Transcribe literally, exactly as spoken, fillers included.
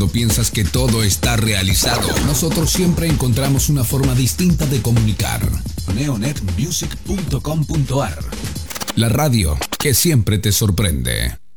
cuando piensas que todo está realizado, nosotros siempre encontramos una forma distinta de comunicar. neonet music punto com punto ar. La radio que siempre te sorprende.